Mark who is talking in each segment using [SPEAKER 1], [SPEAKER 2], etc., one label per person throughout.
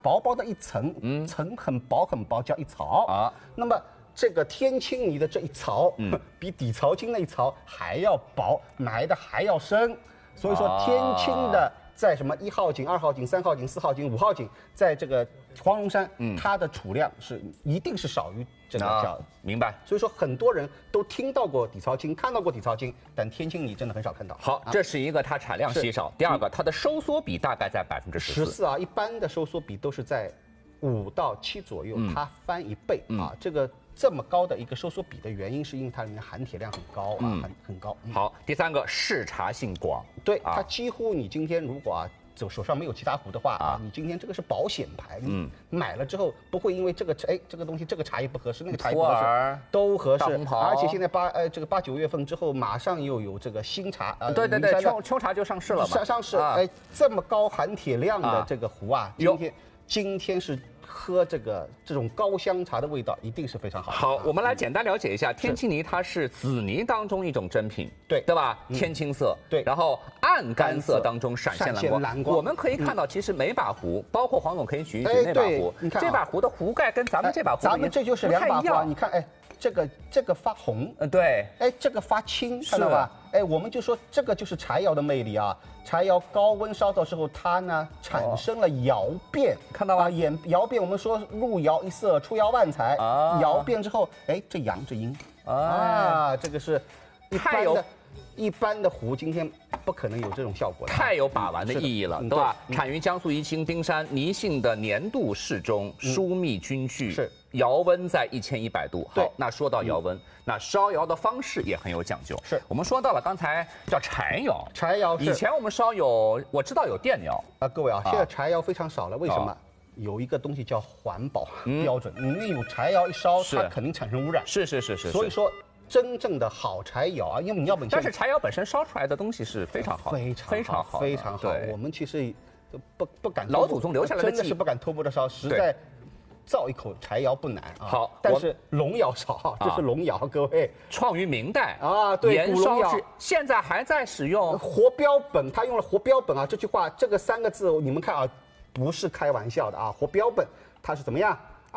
[SPEAKER 1] 薄薄的一层，层很薄很薄，叫一槽啊。那么这个天青泥的这一槽，比底槽金那一槽还要薄，埋的还要深。所以说天青的在什么1号井、2号井、3号井、4号井、5号井，在这个黄龙山，它的储量一定是少于这个叫
[SPEAKER 2] 明白。
[SPEAKER 1] 所以说很多人都听到过底槽金，看到过底槽金，但天青泥真的很少看到。
[SPEAKER 2] 好，这是一个它产量稀少，第二个它的收缩比大概在14%
[SPEAKER 1] 啊，一般的收缩比都是在5到7左右，它翻1倍啊，这么高的一个收缩比的原因，是因为它里面含铁量很高啊，很高。
[SPEAKER 2] 好，第三个视察性广，
[SPEAKER 1] 对，它几乎你今天如果手上没有其他壶的话你今天这个是保险牌，你买了之后不会因为这个东西这个茶叶不合适，那个茶叶不合适，都合适。而且现在8、9月份之后，马上又有这个新茶
[SPEAKER 2] 对，秋茶就上市了嘛，
[SPEAKER 1] 上市这么高含铁量的这个壶今天是喝这种高香茶的味道，一定是非常好。
[SPEAKER 2] 好，我们来简单了解一下，天青泥它是紫泥当中一种珍品，对吧？天青色，
[SPEAKER 1] 对，
[SPEAKER 2] 然后暗干色当中闪现蓝光。我们可以看到，其实每把壶，包括黄总可以举一举那把壶，这把壶的壶盖跟咱们这把壶，
[SPEAKER 1] 咱们这就是2把壶，你看，这个发红，
[SPEAKER 2] 对，
[SPEAKER 1] 这个发青，看到吧？我们就说这个就是柴窑的魅力啊！柴窑高温烧造之后，它呢产生了窑变，看到吧？窑变，我们说入窑一色，出窑万彩。窑变之后，这阳这阴这个是一般的壶今天不可能有这种效果的，
[SPEAKER 2] 太有把玩的意义了，对吧？产于江苏宜兴丁山，泥性的粘度适中，疏密均聚，是窑温在1100度。好，那说到窑温，那烧窑的方式也很有讲究。是我们说到了刚才叫柴窑，以前我们烧我知道有电窑
[SPEAKER 1] 各位现在柴窑非常少了，为什么？有一个东西叫环保标准，你那有柴窑一烧，它肯定产生污染。
[SPEAKER 2] 是。
[SPEAKER 1] 所以说。真正的好柴窑因为你要
[SPEAKER 2] 但是柴窑本身烧出来的东西是非常好，
[SPEAKER 1] 非常好。我们其实不敢，
[SPEAKER 2] 老祖宗留下来的
[SPEAKER 1] 真的是不敢偷摸的烧，实在造一口柴窑不难
[SPEAKER 2] 好，
[SPEAKER 1] 但是龙窑少，这是龙窑，各位
[SPEAKER 2] 创于明代
[SPEAKER 1] 对，古龙窑
[SPEAKER 2] 现在还在使用
[SPEAKER 1] 活标本，他用了活标本这句话，这个3个字你们看不是开玩笑的活标本，它是怎么样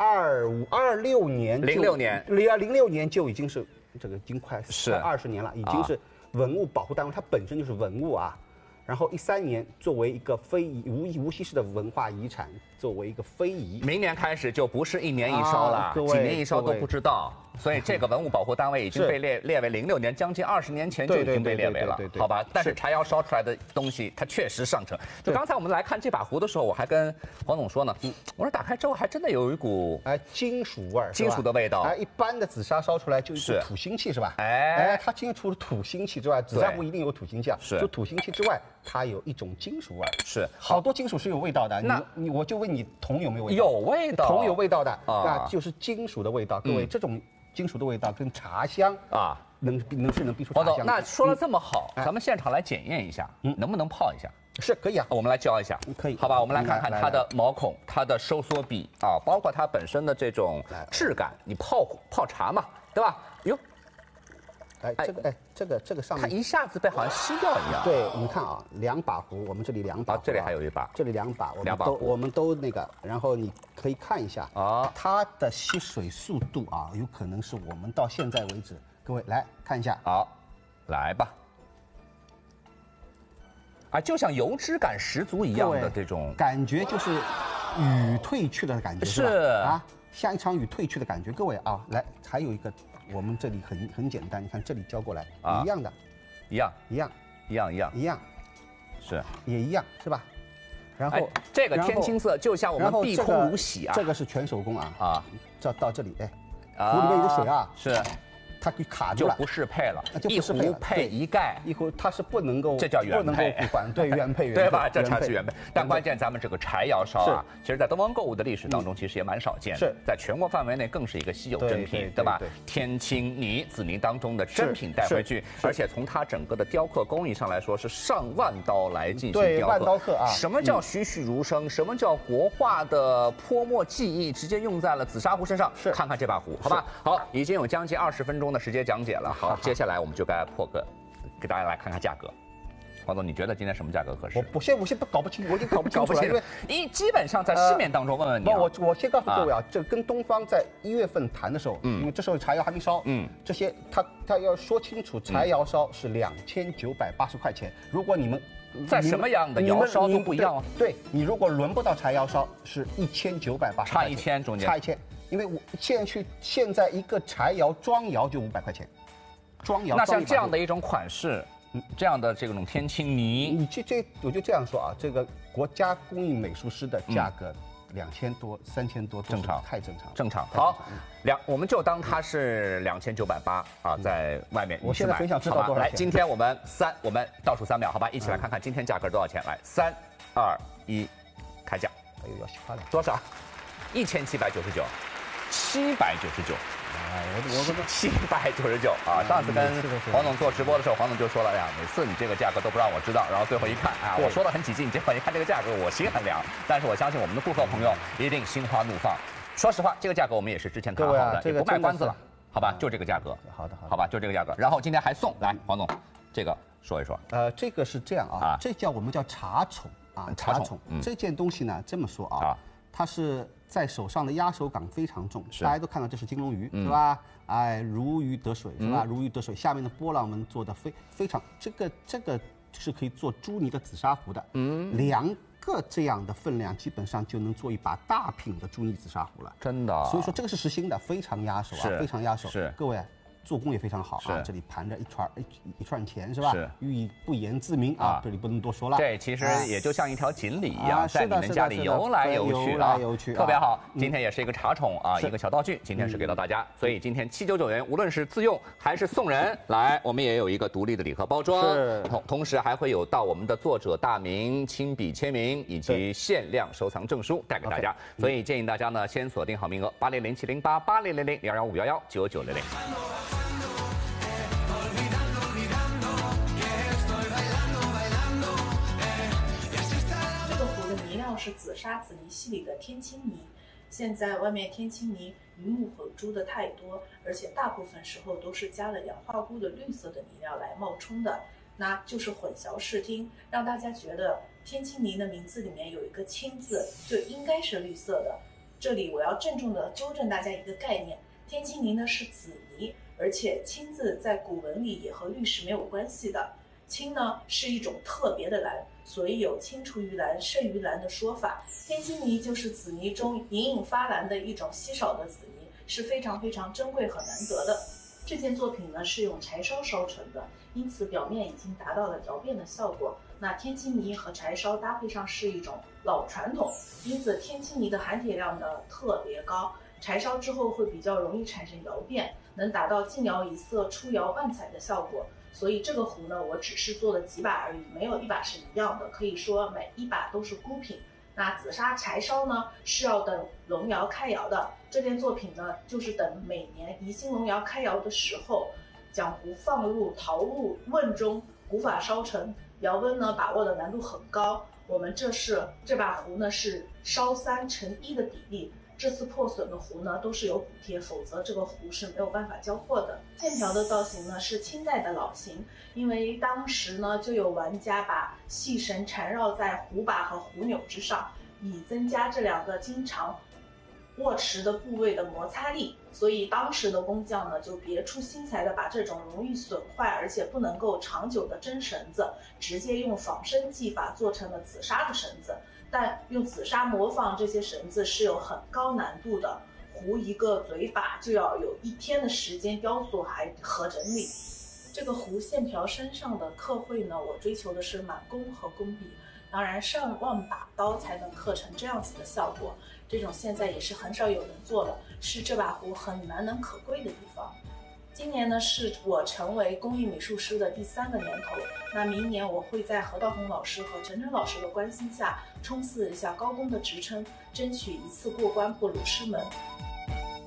[SPEAKER 1] ？26年，06年就已经是。这个已经快20年了，已经是文物保护单位，它本身就是文物然后13年作为一个非遗无锡市的文化遗产，作为一个非遗，
[SPEAKER 2] 明年开始就不是1年1烧了，几年1烧都不知道。所以这个文物保护单位已经被列为06年，将近20年前就已经被列为了，好吧？但是柴窑烧出来的东西，它确实上乘。就刚才我们来看这把壶的时候，我还跟黄总说呢，我说打开之后还真的有一股
[SPEAKER 1] 金属味儿，
[SPEAKER 2] 金属的味道。
[SPEAKER 1] 一般的紫砂烧出来就是土腥气是吧？它今天除了土腥气之外，紫砂壶一定有土腥气就土腥气之外，它有一种金属味儿。
[SPEAKER 2] 是，
[SPEAKER 1] 好多金属是有味道的。我就问你，铜有没有味道？
[SPEAKER 2] 有味道，
[SPEAKER 1] 铜有味道的那就是金属的味道。各位，这种金属的味道跟茶香能逼出茶香。
[SPEAKER 2] 那说了这么好，咱们现场来检验一下，能不能泡一下？
[SPEAKER 1] 是可以
[SPEAKER 2] 我们来教一下，
[SPEAKER 1] 可以，
[SPEAKER 2] 好吧？我们来看看它的毛孔、它的收缩比包括它本身的这种质感。你泡茶嘛，对吧？哟，
[SPEAKER 1] 这个上面
[SPEAKER 2] 它一下子被好像吸掉一样。
[SPEAKER 1] 对，你看2把壶，我们这里2把，
[SPEAKER 2] 这里还有一把，
[SPEAKER 1] 这里2把，我们都那个，然后你可以看一下它的吸水速度有可能是我们到现在为止，各位来看一下，
[SPEAKER 2] 好，来吧。就像油脂感十足一样的这种
[SPEAKER 1] 感觉，就是雨退去的感觉，是吧？像一场雨退去的感觉。各位来，还有一个，我们这里很简单，你看这里交过来，一样的，
[SPEAKER 2] 一样，是
[SPEAKER 1] 也一样，是吧？然后
[SPEAKER 2] 这个天青色就像我们碧空无洗
[SPEAKER 1] 这个是全手工到这里，壶里面有水
[SPEAKER 2] 是。
[SPEAKER 1] 它给卡住了，
[SPEAKER 2] 就不适配了，一壶配一盖，
[SPEAKER 1] 一壶它是不能够，
[SPEAKER 2] 这叫原配，
[SPEAKER 1] 对原配，
[SPEAKER 2] 对吧？这才是原配。但关键咱们这个柴窑烧其实在东方购物的历史当中，其实也蛮少见的，在全国范围内更是一个稀有珍品，对吧？天青泥、紫泥当中的珍品带回去，而且从它整个的雕刻工艺上来说，是上万刀来进行雕刻，
[SPEAKER 1] 万刀刻
[SPEAKER 2] 什么叫栩栩如生？什么叫国画的泼墨技艺直接用在了紫砂壶身上？看看这把壶，好吧？好，已经有将近20分钟的时间讲解了。好，接下来我们就该破个，给大家来看看价格。 黄总，你觉得今天什么价格合适？
[SPEAKER 1] 我现在搞不清，我已经搞不清楚了，因
[SPEAKER 2] 为基本上在市面当中，问问你。
[SPEAKER 1] 我先告诉各位啊，这跟东方在1月份谈的时候，因为这时候柴窑还没烧，这些他要说清楚，柴窑烧是2980块钱。如果你们
[SPEAKER 2] 在什么样的窑烧都不一样啊？
[SPEAKER 1] 对，你如果轮不到柴窑烧是1980，
[SPEAKER 2] 差1000中间
[SPEAKER 1] 差1000，因为我现在一个柴窑装窑就500块钱，装窑。
[SPEAKER 2] 那像这样的一种款式。这样的这种天青泥，
[SPEAKER 1] 我就这样说啊，这个国家工艺美术师的价格2000多、3000多，
[SPEAKER 2] 正常，
[SPEAKER 1] 太正常，
[SPEAKER 2] 正常。好，我们就当它是2980啊，在外面。
[SPEAKER 1] 我现在很想知道多少钱。
[SPEAKER 2] 来，今天我们倒数3秒，好吧，一起来看看今天价格多少钱。来，3、2、1，开价。
[SPEAKER 1] 哎呦，要稀花了，
[SPEAKER 2] 多少？1799，799。我799啊！上次跟黄总做直播的时候，黄总就说了呀，每次你这个价格都不让我知道，然后最后一看啊，我说的很起劲，结果一看这个价格，我心很凉。但是我相信我们的顾客朋友一定心花怒放。说实话，这个价格我们也是之前谈好的，也不卖关子了，好吧？就这个价格。
[SPEAKER 1] 好的，
[SPEAKER 2] 好吧，就这个价格。然后今天还送来，黄总，这个说一说。
[SPEAKER 1] 这个是这样啊，这我们叫茶宠啊，茶宠。这件东西呢，这么说啊。它是在手上的压手感非常重，大家都看到这是金龙鱼，是吧？哎，如鱼得水，是吧？如鱼得水，下面的波浪纹做的非常，这个是可以做朱泥的紫砂壶的，2个这样的分量，基本上就能做一把大品的朱泥紫砂壶了，
[SPEAKER 2] 真的。
[SPEAKER 1] 所以说这个是实心的，非常压手啊，非常压手。
[SPEAKER 2] 是，
[SPEAKER 1] 各位。做工也非常好啊，这里盘着一串钱是吧？是，寓意不言自明啊，这里不能多说了。
[SPEAKER 2] 这其实也就像一条锦鲤一样，在你们家里游来游去，特别好。今天也是一个茶宠啊，一个小道具，今天是给到大家。所以今天799元，无论是自用还是送人，来，我们也有一个独立的礼盒包装，同时还会有到我们的作者大名、亲笔签名以及限量收藏证书带给大家。所以建议大家呢，先锁定好名额，80070880000215119990。
[SPEAKER 3] 是紫砂紫泥系里的天青泥。现在外面天青泥鱼目混珠的太多，而且大部分时候都是加了氧化钴的绿色的泥料来冒充的，那就是混淆视听，让大家觉得天青泥的名字里面有一个青字，就应该是绿色的。这里我要郑重的纠正大家一个概念，天青泥呢是紫泥，而且青字在古文里也和绿是没有关系的。青呢是一种特别的蓝，所以有青出于蓝胜于蓝的说法。天青泥就是紫泥中隐隐发蓝的一种稀少的紫泥，是非常非常珍贵和难得的。这件作品呢是用柴烧烧成的，因此表面已经达到了窑变的效果。那天青泥和柴烧搭配上是一种老传统，因此天青泥的含铁量呢特别高，柴烧之后会比较容易产生窑变，能达到进窑一色出窑万彩的效果。所以这个壶呢，我只是做了几把而已，没有一把是一样的，可以说每一把都是孤品。那紫砂柴烧呢，是要等龙窑开窑的。这件作品呢，就是等每年宜兴龙窑开窑的时候，将壶放入陶瓮中，古法烧成。窑温呢，把握的难度很高。我们这把壶呢是烧3乘1的比例。这次破损的壶呢都是有补贴，否则这个壶是没有办法交货的。线条的造型呢是清代的老型，因为当时呢就有玩家把细绳缠绕在壶把和壶钮之上，以增加这两个经常握持的部位的摩擦力，所以当时的工匠呢就别出心裁的把这种容易损坏而且不能够长久的真绳子，直接用仿生技法做成了紫砂的绳子。但用紫砂模仿这些绳子是有很高难度的，壶一个嘴把就要有1天的时间雕塑和整理。这个壶线条身上的刻绘呢，我追求的是满工和工笔，当然上万把刀才能刻成这样子的效果，这种现在也是很少有人做了，是这把壶很难能可贵的地方。今年呢是我成为工艺美术师的第3个年头，那明年我会在何道红老师和陈晨老师的关心下冲刺一下高工的职称，争取一次过关不鲁师门。